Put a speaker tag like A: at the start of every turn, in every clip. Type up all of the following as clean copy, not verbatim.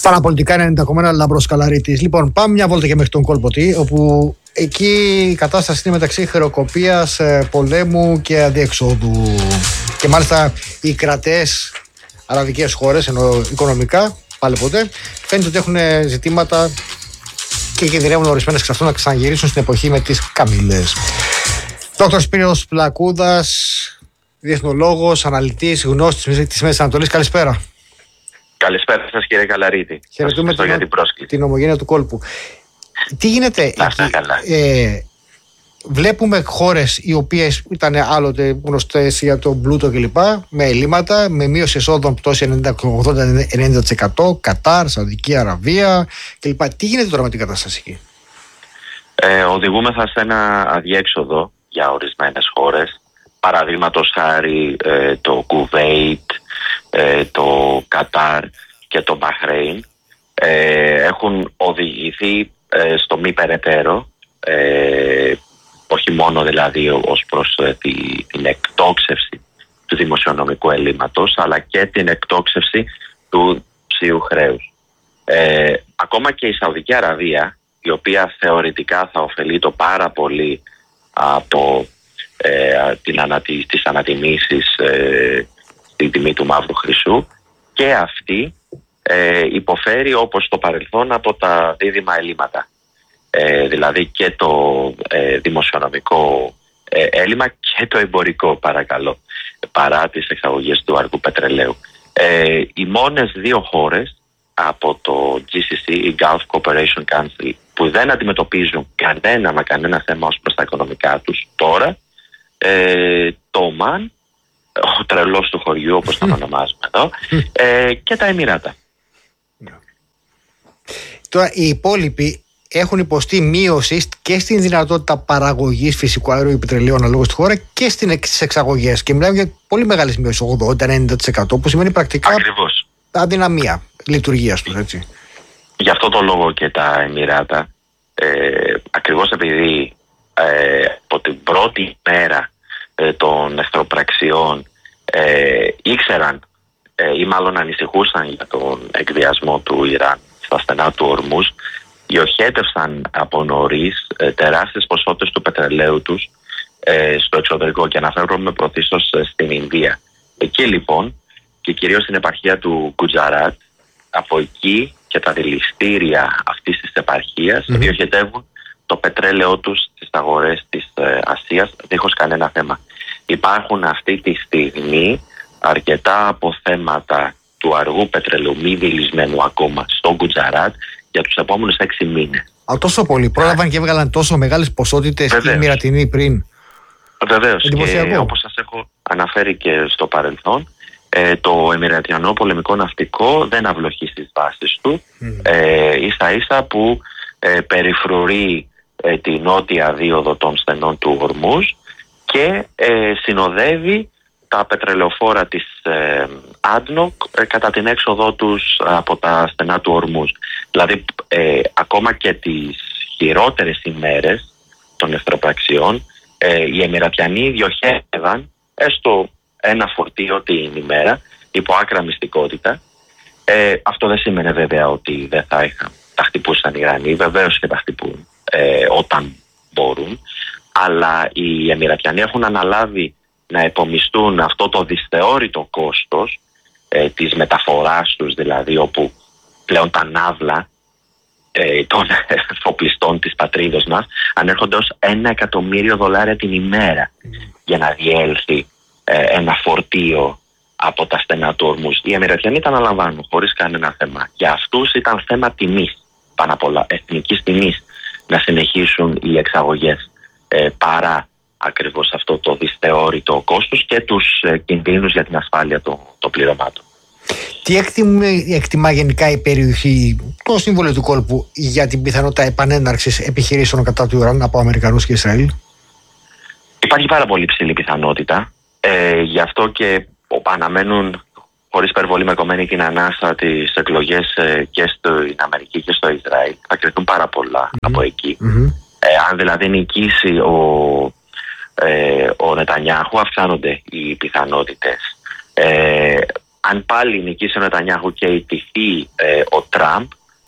A: Παραπολιτικά 90,1 Λάμπρος Καλαρίτης. Λοιπόν, πάμε μια βόλτα και μέχρι τον Κόλποτη, όπου εκεί η κατάσταση είναι μεταξύ χειροκοπίας, πολέμου και αδιεξόδου. Και μάλιστα οι κρατές αραβικές χώρες, ενώ οικονομικά, πάλι ποτέ, φαίνεται ότι έχουν ζητήματα και κινδυνεύουν ορισμένες εξ αυτών να ξαναγυρίσουν στην εποχή με τις καμήλες. Δόκτωρ Σπύρος Πλακούδας, διεθνολόγος, αναλυτής, γνώστης της Μέσης Ανατολής. Καλησπέρα.
B: Καλησπέρα σας, κύριε Καλαρίτη.
A: Χαιρετούμε την ομογένεια του κόλπου. Τι γίνεται εκεί? Βλέπουμε χώρες οι οποίες ήταν άλλοτε γνωστές για τον πλούτο κλπ. Με ελλείμματα, με μείωση εσόδων πτώση 80-90%, Κατάρ, Σαουδική Αραβία κλπ. Τι γίνεται τώρα με την κατάσταση εκεί?
B: Οδηγούμεθα σε ένα αδιέξοδο για ορισμένες χώρες. Παραδείγματος χάρη το Κουβέιτ, το Κατάρ και το Μπαχρέιν έχουν οδηγηθεί στο μη περαιτέρω, όχι μόνο δηλαδή ως προς την εκτόξευση του δημοσιονομικού ελλείμματος, αλλά και την εκτόξευση του ψηλού χρέους. Ακόμα και η Σαουδική Αραβία, η οποία θεωρητικά θα ωφελείται πάρα πολύ από τις ανατιμήσεις στην τιμή του μαύρου χρυσού, και αυτή υποφέρει όπως το παρελθόν από τα δίδυμα ελλείμματα. Δηλαδή και το δημοσιονομικό έλλειμμα και το εμπορικό, παρακαλώ, παρά τις εξαγωγές του αργού πετρελαίου. Οι μόνες δύο χώρες από το GCC, η Gulf Cooperation Council, που δεν αντιμετωπίζουν κανένα θέμα ως προς τα οικονομικά τους τώρα, το Ομάν, ο τρελός του χωριού όπως τον ονομάζουμε εδώ, και τα Εμιράτα.
A: Τώρα οι υπόλοιποι έχουν υποστεί μείωση και στην δυνατότητα παραγωγής φυσικού αερίου πετρελαίου αναλόγως στη χώρα και στις εξαγωγές. Και μιλάμε για πολύ μεγάλες μειώσεις, 80-90%, που σημαίνει πρακτικά
B: ακριβώς
A: αδυναμία λειτουργίας τους, έτσι.
B: Γι' αυτό το λόγο και τα Εμιράτα, ακριβώς επειδή από την πρώτη μέρα των εχθροπραξιών ήξεραν ή μάλλον ανησυχούσαν για τον εκβιασμό του Ιράν στα στενά του Ορμούζ, διοχέτευσαν από νωρίς τεράστιες ποσότητες του πετρελαίου τους στο εξωτερικό, και αναφέρομαι πρωτίστως στην Ινδία. Εκεί λοιπόν, και κυρίως στην επαρχία του Κουτζαράτ, από εκεί και τα δηληστήρια αυτής της επαρχίας διοχετεύουν το πετρέλαιό τους στις αγορές της Ασίας δίχως κανένα θέμα. Υπάρχουν αυτή τη στιγμή αρκετά αποθέματα του αργού πετρελαίου μη δηλισμένου ακόμα στο Κουτζαράτ για τους επόμενους 6 μήνες.
A: Τόσο πολύ. Πρόλαβαν και έβγαλαν τόσο μεγάλες ποσότητες οι Εμιρατινοί πριν.
B: Βεβαίως. Και όπως σας έχω αναφέρει και στο παρελθόν, το Εμιρατιανό πολεμικό ναυτικό δεν αυλοχεί στις βάσεις του, ίσα ίσα που περιφρουρεί τη νότια δίωδο των στενών του Ορμούζ και συνοδεύει τα πετρελαιοφόρα της Άντνοκ κατά την έξοδό τους από τα στενά του Ορμούζ. Δηλαδή ακόμα και τις χειρότερες ημέρες των εχθροπραξιών, οι Εμιρατιανοί διοχέτευαν έστω ένα φορτίο την ημέρα υπό άκρα μυστικότητα. Αυτό δεν σημαίνει βέβαια ότι δεν τα χτυπούσαν οι Ιρανοί, βεβαίως και τα χτυπούν όταν μπορούν, αλλά οι Εμιρατιανοί έχουν αναλάβει να επομιστούν αυτό το δυσθεώρητο κόστος της μεταφοράς τους, δηλαδή όπου πλέον τα ναύλα των εφοπλιστών της πατρίδος μας ανέρχονται ως $1 εκατομμύριο την ημέρα για να διέλθει ένα φορτίο από τα στενά του Ορμούζ. Οι Εμιρατιανοί τα αναλαμβάνουν χωρίς κανένα θέμα. Για αυτούς ήταν θέμα τιμής, πάνω απ' όλα εθνικής τιμής, να συνεχίσουν οι εξαγωγές παρά ακριβώς αυτό το δυσθεώρητο κόστος και τους κινδύνους για την ασφάλεια των πληρωμάτων.
A: Τι εκτιμά γενικά η περιοχή, το Σύμβολο του Κόλπου, για την πιθανότητα επανέναρξης επιχειρήσεων κατά του Ιράν από Αμερικανούς και Ισραήλ?
B: Υπάρχει πάρα πολύ ψηλή πιθανότητα. Γι' αυτό και αναμένουν χωρίς υπερβολή με κομμένη την ανάσα τις εκλογές και στην Αμερική και στο Ισραήλ. Θα κρυθούν πάρα πολλά από εκεί. Αν δηλαδή νικήσει ο Νετανιάχου, αυξάνονται οι πιθανότητες. αν πάλι νικήσει ο Νετανιάχου και ιτηθεί ο Τραμπ,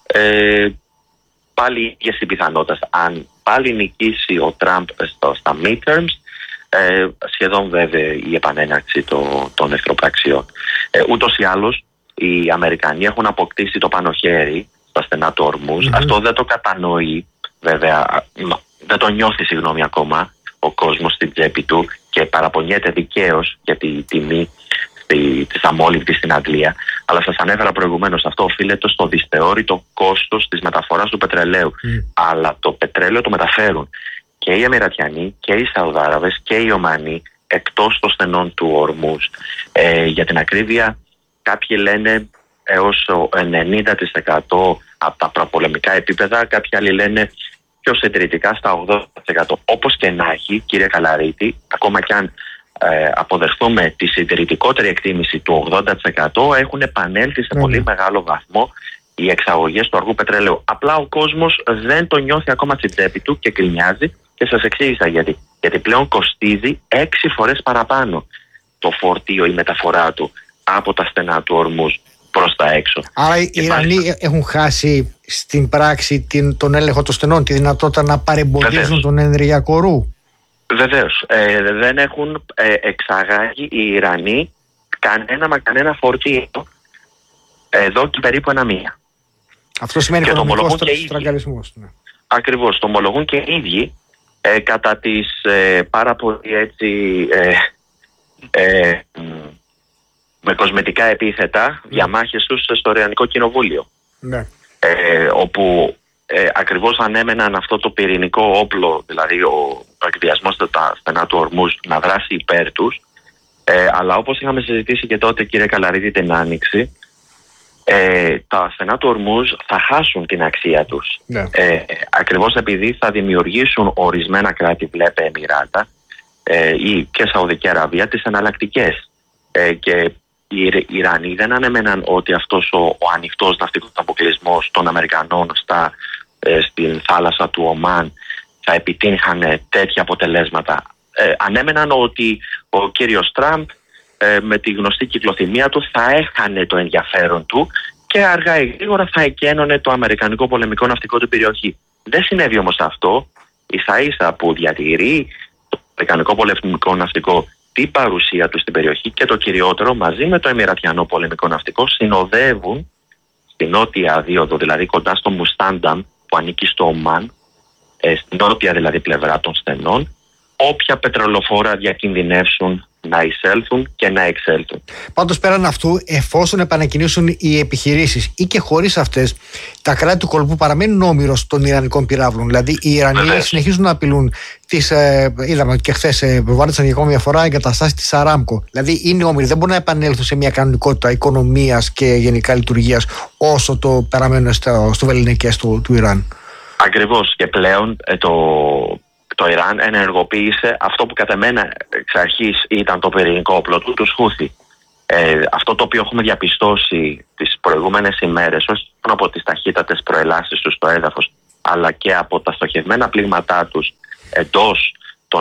B: πάλι οι ίδιες οι πιθανότητες. Αν πάλι νικήσει ο Τραμπ στα midterms, σχεδόν βέβαια η επανέναρξη των εχθροπραξιών. Ούτως ή άλλως οι Αμερικανοί έχουν αποκτήσει το πάνω χέρι στα στενά του Ορμούζ. Αυτό δεν το κατανοεί βέβαια, δεν το νιώθει ακόμα ο κόσμος στην τσέπη του και παραπονιέται δικαίως για τη τιμή της αμόλυβδης στην Αγγλία. Αλλά σας ανέφερα προηγουμένως, αυτό οφείλεται στο δυσθεώρητο κόστος της μεταφοράς του πετρελαίου. Αλλά το πετρέλαιο το μεταφέρουν και οι Εμιρατιανοί και οι Σαουδάραβες και οι Ομανοί εκτός των στενών του Ορμούζ. Για την ακρίβεια, κάποιοι λένε έως 90% από τα προπολεμικά επίπεδα, κάποιοι άλλοι λένε πιο συντηρητικά στα 80%. Όπως και να έχει, κύριε Καλαρίτη, ακόμα κι αν αποδεχθούμε τη συντηρητικότερη εκτίμηση του 80%, έχουν επανέλθει σε πολύ μεγάλο βαθμό οι εξαγωγές του αργού πετρελαίου. Απλά ο κόσμος δεν το νιώθει ακόμα στην τσέπη του και γκρινιάζει, και σας εξήγησα γιατί. Γιατί πλέον κοστίζει 6 φορές παραπάνω το φορτίο, η μεταφορά του από τα στενά του Ορμούζ προς τα έξω.
A: Άρα οι Ιρανοί έχουν χάσει στην πράξη τον έλεγχο των στενών, τη δυνατότητα να παρεμποδίζουν τον ενεργειακό ρου.
B: Βεβαίως. Δεν έχουν εξαγάγει οι Ιρανοί κανένα φορτίο εδώ και περίπου ένα μήνα.
A: Αυτό σημαίνει οικονομικός στραγγαλισμός. Ναι.
B: Ακριβώς. Το ομολογούν και οι ίδιοι κατά τις πάρα πολύ με κοσμετικά επίθετα διαμάχες τους στο Ιρανικό Κοινοβούλιο. Ναι. Όπου ακριβώς ανέμεναν αυτό το πυρηνικό όπλο, δηλαδή ο εκβιασμός στα στενά του Ορμούζ, να δράσει υπέρ τους. Αλλά όπως είχαμε συζητήσει και τότε, κύριε Καλαρίδη, την Άνοιξη, τα στενά του Ορμούζ θα χάσουν την αξία τους. Ναι. Ακριβώς επειδή θα δημιουργήσουν ορισμένα κράτη, βλέπε Εμιράτα ή και Σαουδική Αραβία, τις εναλλακτικές. Και οι Ιρανοί δεν ανέμεναν ότι αυτός ο ανοιχτός ναυτικός αποκλεισμός των Αμερικανών στην θάλασσα του Ομάν θα επιτύχανε τέτοια αποτελέσματα. Ανέμεναν ότι ο κύριος Τραμπ με τη γνωστή κυκλοθυμία του θα έχανε το ενδιαφέρον του και αργά ή γρήγορα θα εκένωνε το αμερικανικό πολεμικό ναυτικό του περιοχή. Δεν συνέβη όμως αυτό. Ίσα ίσα που διατηρεί το αμερικανικό πολεμικό ναυτικό την παρουσία του στην περιοχή και το κυριότερο, μαζί με το εμιρατιανό πολεμικό ναυτικό, συνοδεύουν στην νότια δίωδο, δηλαδή κοντά στο Μουστάνταμ που ανήκει στο Ομάν, στην νότια δηλαδή πλευρά των στενών, όποια πετρελοφόρα διακινδυνεύσουν να εισέλθουν και να εξέλθουν.
A: Πάντως, πέραν αυτού, εφόσον επανακινήσουν οι επιχειρήσεις ή και χωρίς αυτές, τα κράτη του κολπού παραμένουν όμηρος των Ιρανικών πυράβλων. Δηλαδή, οι Ιρανοί συνεχίζουν να απειλούν είδαμε και χθες προβάλλησαν για ακόμη μια φορά εγκαταστάσεις της Αράμκο. Δηλαδή, είναι όμηροι, δεν μπορούν να επανέλθουν σε μια κανονικότητα οικονομίας και γενικά λειτουργίας όσο το παραμένουν στο βεληνικές του Ιράν.
B: Ακριβώς. Και πλέον το Ιράν ενεργοποίησε αυτό που κατά μένα εξ αρχής ήταν το πυρηνικό όπλο του, τους Χούθι. Αυτό το οποίο έχουμε διαπιστώσει τις προηγούμενες ημέρες, όχι μόνο από τις ταχύτατες προελάσεις τους στο έδαφος, αλλά και από τα στοχευμένα πλήγματά τους εντός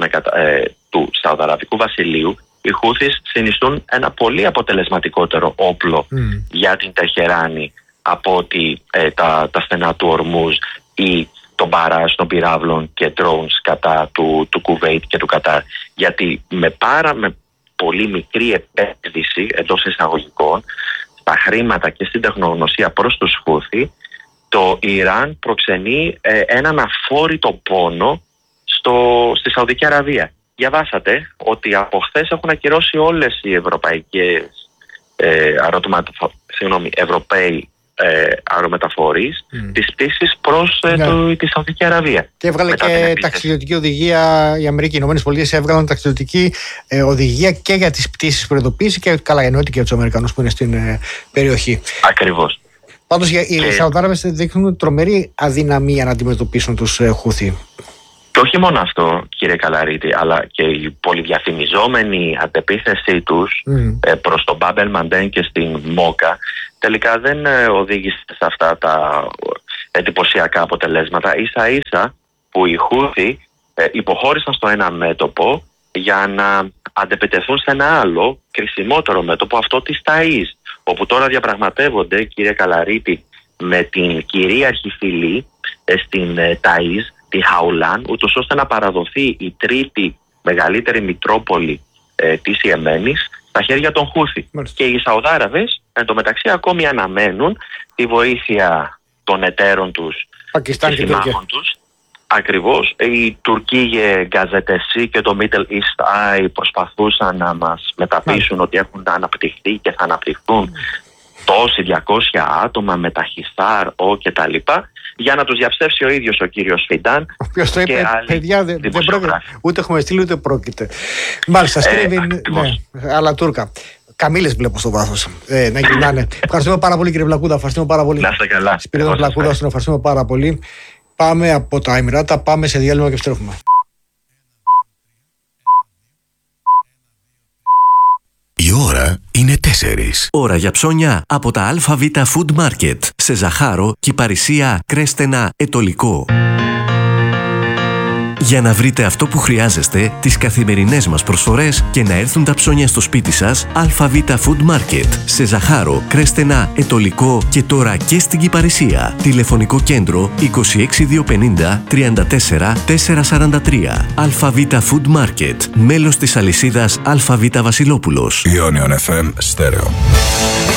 B: του Σαουδαραβικού Βασιλείου, οι Χούθις συνιστούν ένα πολύ αποτελεσματικότερο όπλο για την Τεχεράνη από ότι τα στενά του Ορμούζ ή τον μπαράζ των πυράβλων και drones κατά του Κουβέιτ και του Κατάρ. Γιατί με πολύ μικρή επένδυση εντός εισαγωγικών στα χρήματα και στην τεχνογνωσία προς τους Χούθι, το Ιράν προξενεί έναν αφόρητο πόνο στη Σαουδική Αραβία. Διαβάσατε ότι από χθες έχουν ακυρώσει όλες οι ευρωπαϊκές Ευρωπαίοι αερομεταφορείς τις πτήσεις προς τη Σαουδική Αραβία.
A: Και έβγαλε και ταξιδιωτική οδηγία η Αμερική. Οι ΗΠΑ έβγαλαν ταξιδιωτική οδηγία και για τις πτήσεις προειδοποίηση και καλά εννοείται και για τους Αμερικανούς που είναι στην περιοχή.
B: Ακριβώς.
A: Πάντως οι Σαουδάραβες δείχνουν τρομερή αδυναμία να αντιμετωπίσουν τους Χούθι.
B: Και όχι μόνο αυτό, κύριε Καλαρίτη, αλλά και η πολυδιαφημιζόμενη αντεπίθεσή τους προς τον Μπάμπ Μαντέν και στην Μόκα τελικά δεν οδήγησε σε αυτά τα εντυπωσιακά αποτελέσματα. Ίσα ίσα που οι Χούθι υποχώρησαν στο ένα μέτωπο για να αντεπιτεθούν σε ένα άλλο κρισιμότερο μέτωπο, αυτό της Ταΐζ, όπου τώρα διαπραγματεύονται, κύριε Καλαρίτη, με την κυρίαρχη φυλή στην Ταΐζ, τη Χαουλάν, ούτως ώστε να παραδοθεί η τρίτη μεγαλύτερη μητρόπολη της Ιεμένης στα χέρια των Χούθη. Και οι Σαουδάραβες εν τω μεταξύ ακόμη αναμένουν τη βοήθεια των εταίρων τους,
A: Πακιστάν και
B: συμμάχων τους. Ακριβώς, οι Τουρκίε Γκαζετεσί και το Middle East Eye προσπαθούσαν να μας μεταπείσουν ότι έχουν αναπτυχθεί και θα αναπτυχθούν τόσοι 200 άτομα με τα Χισάρ, και τα λοιπά, για να τους διαψεύσει ο ίδιος ο κύριος Φιντάν.
A: Ο οποίος το είπε, παιδιά, δεν πρόκειται, ούτε έχουμε στείλει ούτε πρόκειται. Μάλιστα, σκρίβει, ναι, αλλά Τούρκα. Καμήλες βλέπω στο βάθος. Να γυρνάνε. Ευχαριστούμε πάρα πολύ, κύριε Βλακούδα. Ευχαριστούμε πάρα πολύ.
B: Να είστε καλά.
A: Σπυρίδωνα Βλακούδα, τον ευχαριστούμε πάρα πολύ. Πάμε από τα Εμιράτα, πάμε σε διάλειμμα και επιστρέφουμε.
C: Η ώρα είναι 4.
D: Ώρα για ψώνια από τα ΑΒ Food Market σε Ζαχάρο, Κυπαρισία, Κρέστενα, Ετωλικό. Για να βρείτε αυτό που χρειάζεστε, τις καθημερινές μας προσφορές και να έρθουν τα ψώνια στο σπίτι σας, ΑΒ Food Market σε Ζαχάρο, Κρέστενα, Ετωλικό και τώρα και στην Κυπαρισία. Τηλεφωνικό κέντρο 26250 34 443. ΑΒ Food Market, μέλος της αλυσίδας ΑΒ Βασιλόπουλος.
C: Ionion FM Stereo.